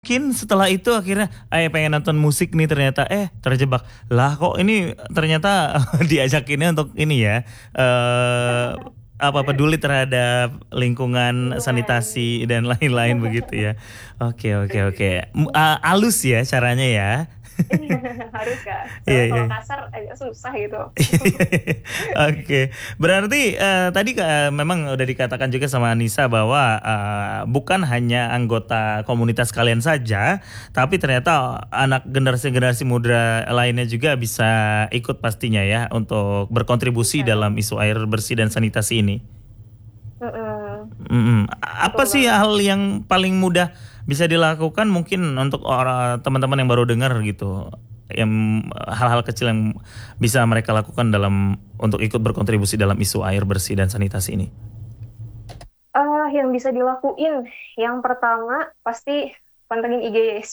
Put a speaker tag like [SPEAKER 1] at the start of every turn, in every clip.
[SPEAKER 1] mungkin setelah itu akhirnya pengen nonton musik nih, ternyata terjebak. Lah kok ini ternyata diajakinnya untuk ini ya. eh peduli terhadap lingkungan,
[SPEAKER 2] Lingkungan.
[SPEAKER 1] sanitasi dan lain-lain begitu ya. Oke, oke, oke. Halus ya caranya ya.
[SPEAKER 2] Harus Kak.
[SPEAKER 1] Iya,
[SPEAKER 2] Soalnya
[SPEAKER 1] iya.
[SPEAKER 2] kalau kasar agak susah gitu.
[SPEAKER 1] Oke, berarti tadi memang udah dikatakan juga sama Anissa bahwa bukan hanya anggota komunitas kalian saja, tapi ternyata anak generasi-generasi muda lainnya juga bisa ikut pastinya ya untuk berkontribusi
[SPEAKER 2] Bisa
[SPEAKER 1] dalam
[SPEAKER 2] dong.
[SPEAKER 1] isu air bersih dan sanitasi ini.
[SPEAKER 2] Mm-mm.
[SPEAKER 1] Apa
[SPEAKER 2] Betul
[SPEAKER 1] sih
[SPEAKER 2] banget.
[SPEAKER 1] hal yang paling mudah bisa dilakukan mungkin untuk orang teman-teman yang baru dengar gitu, yang hal-hal kecil yang bisa mereka lakukan dalam untuk ikut berkontribusi dalam isu air bersih dan sanitasi ini?
[SPEAKER 2] Yang bisa dilakuin, yang pertama pasti pantengin IG YSC.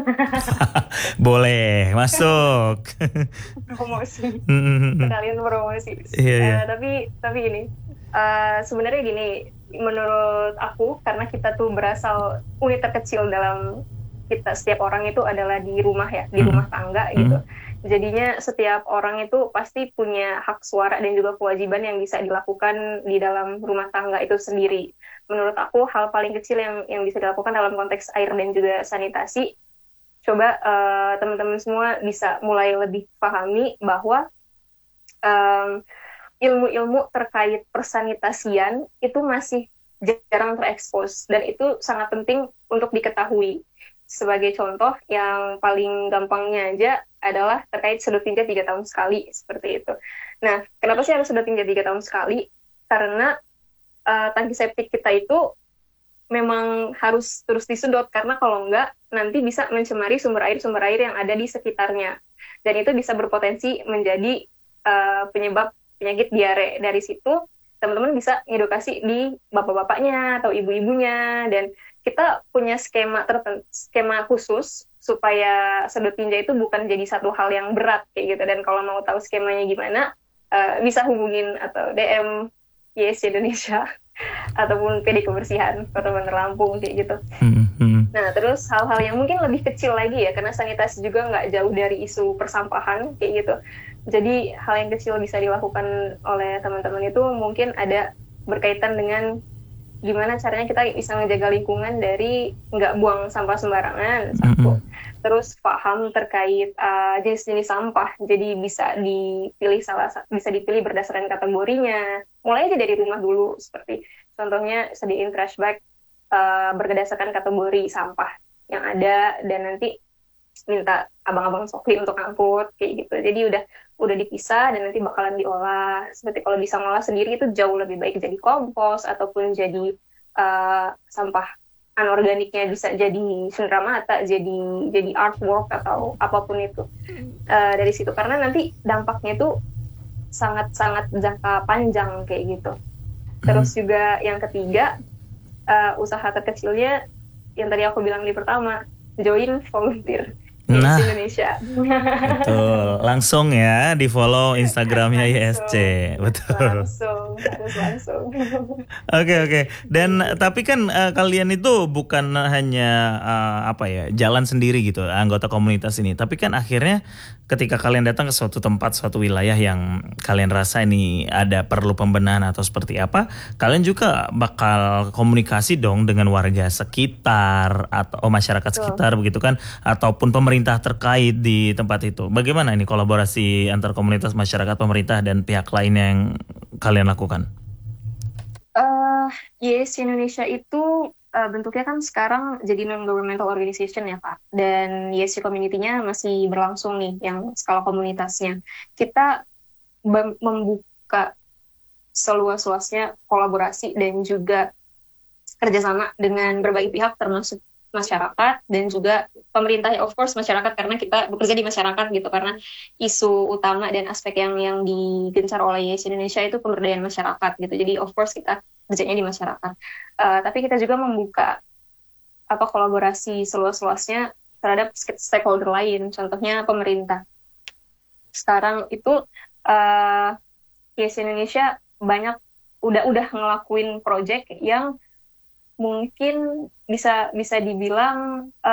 [SPEAKER 1] Boleh masuk.
[SPEAKER 2] Promosi.
[SPEAKER 1] Hmm,
[SPEAKER 2] Sekalian promosi.
[SPEAKER 1] iya, iya.
[SPEAKER 2] Tapi ini sebenarnya gini, menurut aku karena kita tuh berasal unit terkecil dalam kita setiap orang itu adalah di rumah ya, di
[SPEAKER 1] Mm-mm.
[SPEAKER 2] rumah tangga
[SPEAKER 1] Mm-mm.
[SPEAKER 2] gitu. Jadinya setiap orang itu pasti punya hak suara dan juga kewajiban yang bisa dilakukan di dalam rumah tangga itu sendiri. Menurut aku hal paling kecil yang bisa dilakukan dalam konteks air dan juga sanitasi, coba teman-teman semua bisa mulai lebih pahami bahwa em, ilmu-ilmu terkait persanitasian itu masih jarang terekspos dan itu sangat penting untuk diketahui. Sebagai contoh, yang paling gampangnya aja adalah terkait sedot tinja 3 tahun sekali, seperti itu. Nah, kenapa sih harus sedot tinja 3 tahun sekali? Karena tangki septik kita itu memang harus terus disedot, karena kalau enggak, nanti bisa mencemari sumber air yang ada di sekitarnya. Dan itu bisa berpotensi menjadi penyebab penyakit diare. Dari situ teman-teman bisa edukasi di bapak-bapaknya atau ibu-ibunya, dan kita punya skema khusus supaya sedot tinja itu bukan jadi satu hal yang berat kayak gitu. Dan kalau mau tahu skemanya gimana, bisa hubungin atau DM YS Indonesia ataupun PD Kebersihan Kota Bandar Lampung kayak gitu.
[SPEAKER 1] Mm-mm.
[SPEAKER 2] Nah, terus hal-hal yang mungkin lebih kecil lagi ya, karena sanitasi juga nggak jauh dari isu persampahan kayak gitu. Jadi hal yang kecil bisa dilakukan oleh teman-teman itu mungkin ada berkaitan dengan gimana caranya kita bisa menjaga lingkungan dari nggak buang sampah sembarangan, satu.
[SPEAKER 1] Mm-mm.
[SPEAKER 2] Terus paham terkait jenis-jenis sampah, jadi bisa dipilih berdasarkan kategorinya. Mulai aja dari rumah dulu, seperti contohnya sediain trash bag berdasarkan kategori sampah yang ada, dan nanti minta abang-abang sokli untuk ngangkut kayak gitu. Jadi udah dipisah dan nanti bakalan diolah. Seperti kalau bisa ngolah sendiri itu jauh lebih baik, jadi kompos ataupun jadi sampah anorganiknya bisa jadi cenderamata, jadi artwork atau apapun itu. Dari situ, karena nanti dampaknya itu sangat-sangat jangka panjang kayak gitu.
[SPEAKER 1] Mm.
[SPEAKER 2] Terus juga yang ketiga, usaha terkecilnya yang tadi aku bilang di pertama, join volunteer di
[SPEAKER 1] Nah,
[SPEAKER 2] Indonesia.
[SPEAKER 1] betul. Langsung ya di follow Instagramnya ISC.
[SPEAKER 2] Langsung,
[SPEAKER 1] Betul.
[SPEAKER 2] harus langsung.
[SPEAKER 1] Oke, oke. Dan
[SPEAKER 2] Gitu.
[SPEAKER 1] tapi kan kalian itu bukan hanya jalan sendiri gitu anggota komunitas ini, tapi kan akhirnya ketika kalian datang ke suatu tempat, suatu wilayah yang kalian rasa ini ada perlu pembenahan atau seperti apa, kalian juga bakal komunikasi dong dengan warga sekitar atau masyarakat
[SPEAKER 2] Betul.
[SPEAKER 1] sekitar begitu kan, ataupun pemerintah terkait di tempat itu. Bagaimana ini kolaborasi antar komunitas, masyarakat, pemerintah dan pihak lain yang kalian lakukan?
[SPEAKER 2] eh Yes Indonesia itu bentuknya kan sekarang jadi non-governmental organization ya Kak. Dan Yes community-nya masih berlangsung nih, yang skala komunitasnya. Kita membuka seluas-luasnya kolaborasi dan juga kerjasama dengan berbagai pihak, termasuk masyarakat dan juga pemerintah ya, of course masyarakat, karena kita bekerja di masyarakat gitu, karena isu utama dan aspek yang digencar oleh Yes Indonesia itu pemberdayaan masyarakat gitu, jadi of course kita kerjanya di masyarakat. Tapi kita juga membuka kolaborasi seluas-luasnya terhadap stakeholder lain, contohnya pemerintah. Sekarang itu uh, Yes Indonesia banyak udah ngelakuin project yang mungkin bisa bisa dibilang